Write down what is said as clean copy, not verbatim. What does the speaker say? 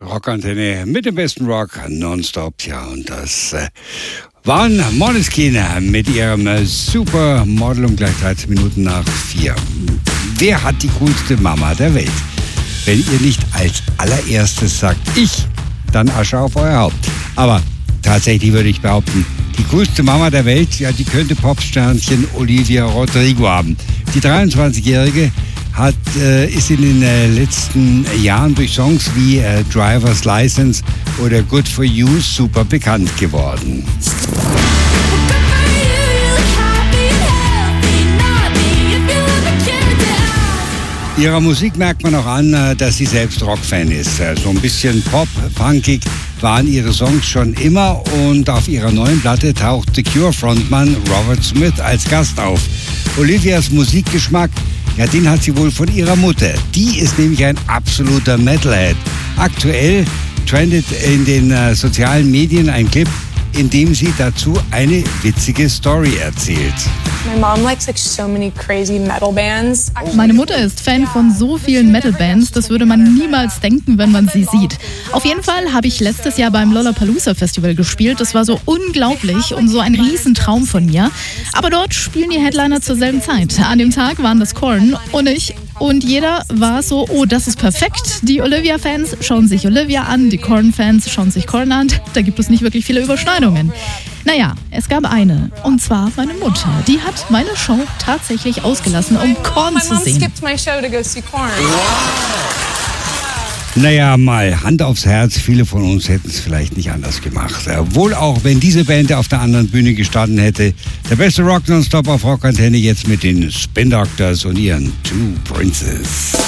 Rockantenne mit dem besten Rock nonstop. Ja, und das waren Måneskin mit ihrem Supermodel um gleich 13 Minuten nach 4. Wer hat die coolste Mama der Welt? Wenn ihr nicht als allererstes sagt, ich, dann Asche auf euer Haupt. Aber tatsächlich würde ich behaupten, die coolste Mama der Welt, ja, die könnte Popsternchen Olivia Rodrigo haben. Die 23-Jährige ist in den letzten Jahren durch Songs wie Driver's License oder Good For You super bekannt geworden. Ihrer Musik merkt man auch an, dass sie selbst Rockfan ist. So ein bisschen pop-punkig waren ihre Songs schon immer und auf ihrer neuen Platte taucht The Cure-Frontmann Robert Smith als Gast auf. Olivias Musikgeschmack, ja, den hat sie wohl von ihrer Mutter. Die ist nämlich ein absoluter Metalhead. Aktuell trendet in den sozialen Medien ein Clip, in dem sie dazu eine witzige Story erzählt. Meine Mutter ist Fan von so vielen Metal-Bands, das würde man niemals denken, wenn man sie sieht. Auf jeden Fall habe ich letztes Jahr beim Lollapalooza Festival gespielt. Das war so unglaublich und so ein Riesentraum von mir. Aber dort spielen die Headliner zur selben Zeit. An dem Tag waren das Korn und ich. Und jeder war so, oh, das ist perfekt. Die Olivia-Fans schauen sich Olivia an, die Korn-Fans schauen sich Korn an. Da gibt es nicht wirklich viele Überschneidungen. Naja, es gab eine, und zwar meine Mutter. Die hat meine Show tatsächlich ausgelassen, um Korn zu sehen. Naja, mal Hand aufs Herz, viele von uns hätten es vielleicht nicht anders gemacht. Wohl auch, wenn diese Band auf der anderen Bühne gestanden hätte. Der beste Rock nonstop auf Rockantenne jetzt mit den Spin Doctors und ihren Two Princes.